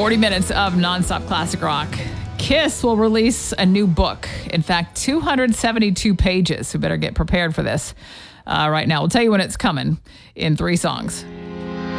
40 minutes of nonstop classic rock. Kiss will release a new book. In fact, 272 pages. We better get prepared for this right now. We'll tell you when it's coming in 3 songs.